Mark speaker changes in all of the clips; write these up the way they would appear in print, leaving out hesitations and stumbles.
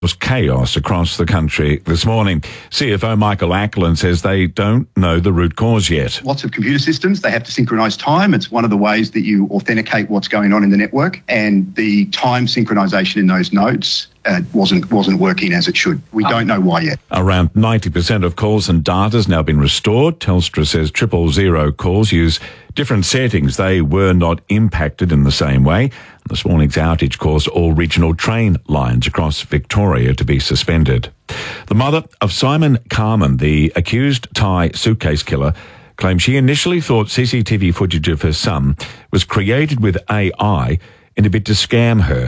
Speaker 1: was chaos across the country this morning. CFO Michael Ackland says they don't know the root cause yet.
Speaker 2: Lots of computer systems, they have to synchronise time. It's one of the ways that you authenticate what's going on in the network, and the time synchronisation in those nodes wasn't working as it should. We don't know why yet.
Speaker 1: Around 90% of calls and data has now been restored. Telstra says 000 calls use different settings. They were not impacted in the same way. This morning's outage caused all regional train lines across Victoria to be suspended. The mother of Simon Carman, the accused Thai suitcase killer, claims she initially thought CCTV footage of her son was created with AI in a bid to scam her.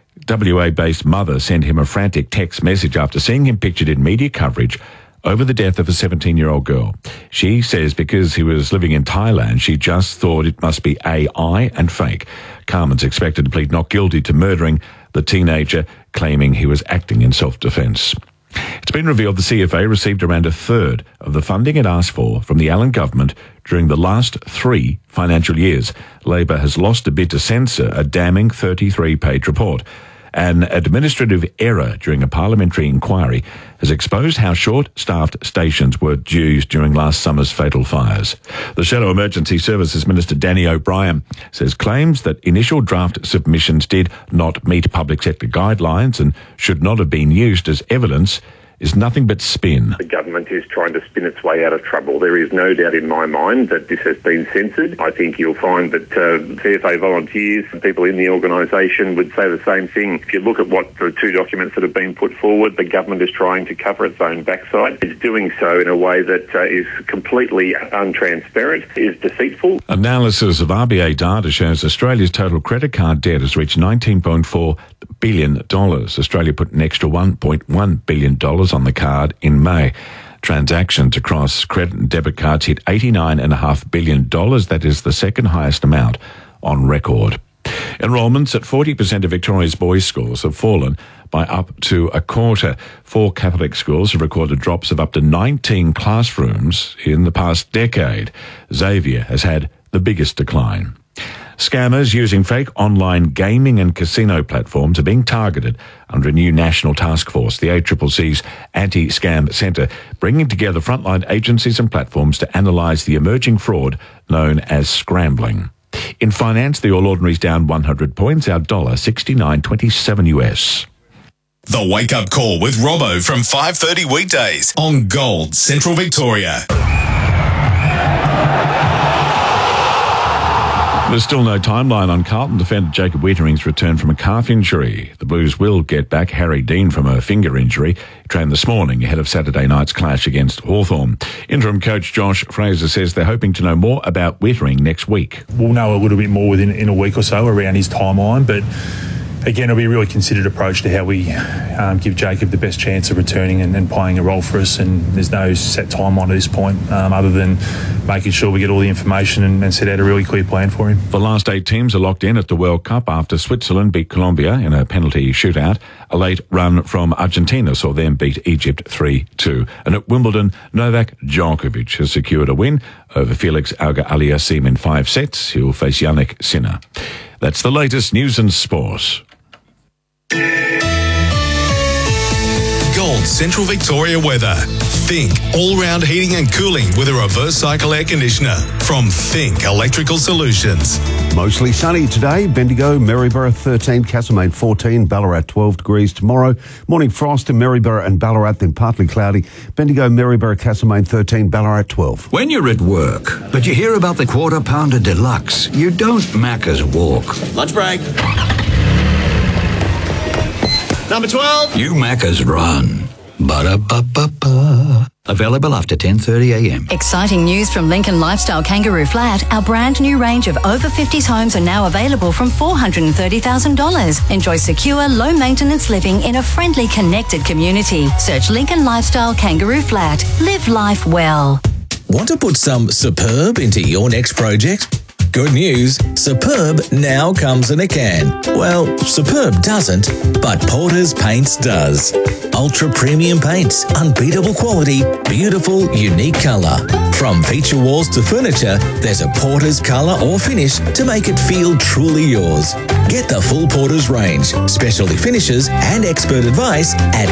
Speaker 1: WA-based mother sent him a frantic text message after seeing him pictured in media coverage over the death of a 17-year-old girl. She says because he was living in Thailand, she just thought it must be AI and fake. Carmen's expected to plead not guilty to murdering the teenager, claiming he was acting in self-defence. It's been revealed the CFA received around a third of the funding it asked for from the Allen government during the last 3 financial years. Labor has lost a bid to censor a damning 33-page report. An administrative error during a parliamentary inquiry has exposed how short-staffed stations were used during last summer's fatal fires. The Shadow Emergency Services Minister Danny O'Brien says claims that initial draft submissions did not meet public sector guidelines and should not have been used as evidence is nothing but spin.
Speaker 3: The government is trying to spin its way out of trouble. There is no doubt in my mind that this has been censored. I think you'll find that CFA volunteers and people in the organisation would say the same thing. If you look at what the 2 documents that have been put forward, the government is trying to cover its own backside. It's doing so in a way that is completely untransparent, is deceitful.
Speaker 1: Analysis of RBA data shows Australia's total credit card debt has reached $19.4 billion. Australia put an extra $1.1 billion on the card in May. Transactions across credit and debit cards hit $89.5 billion. That is the second highest amount on record. Enrolments at 40% of Victoria's boys' schools have fallen by up to a quarter. 4 Catholic schools have recorded drops of up to 19 classrooms in the past decade. Xavier has had the biggest decline. Scammers using fake online gaming and casino platforms are being targeted under a new national task force, the ACCC's Anti-Scam Centre, bringing together frontline agencies and platforms to analyse the emerging fraud known as scrambling. In finance, the All Ordinary's down 100 points, our dollar 69.27 US.
Speaker 4: The Wake Up Call with Robbo from 5:30 weekdays on Gold Central Victoria.
Speaker 1: There's still no timeline on Carlton defender Jacob Weitering's return from a calf injury. The Blues will get back Harry Dean from a finger injury. He trained this morning ahead of Saturday night's clash against Hawthorn. Interim coach Josh Fraser says they're hoping to know more about Weitering next week.
Speaker 5: We'll know a little bit more in a week or so around his timeline, but again, it'll be a really considered approach to how we give Jacob the best chance of returning and playing a role for us. And there's no set timeline at this point other than making sure we get all the information and set out a really clear plan for him.
Speaker 1: The last 8 teams are locked in at the World Cup after Switzerland beat Colombia in a penalty shootout. A late run from Argentina saw them beat Egypt 3-2. And at Wimbledon, Novak Djokovic has secured a win over Felix Auger-Aliassime in 5 sets. He'll face Yannick Sinner. That's the latest news and sport.
Speaker 4: Gold Central Victoria weather. Think all-round heating and cooling with a reverse cycle air conditioner from Think Electrical Solutions.
Speaker 6: Mostly sunny today. Bendigo, Maryborough 13, Castlemaine 14, Ballarat 12 degrees tomorrow. Morning frost in Maryborough and Ballarat, then partly cloudy. Bendigo, Maryborough, Castlemaine 13, Ballarat 12.
Speaker 7: When you're at work, but you hear about the Quarter Pounder Deluxe, you don't Macca's walk.
Speaker 8: Lunch break. Number 12.
Speaker 7: You Macca's run. Ba-da-ba-ba-ba. Available after 10:30 a.m.
Speaker 9: Exciting news from Lincoln Lifestyle Kangaroo Flat. Our brand new range of over 50s homes are now available from $430,000. Enjoy secure, low maintenance living in a friendly, connected community. Search Lincoln Lifestyle Kangaroo Flat. Live life well.
Speaker 10: Want to put some superb into your next project? Good news, Superb now comes in a can. Well, Superb doesn't, but Porter's Paints does. ultra premium paints, unbeatable quality, beautiful, unique colour. From feature walls to furniture, there's a Porter's colour or finish to make it feel truly yours. Get the full Porter's range, specialty finishes and expert advice at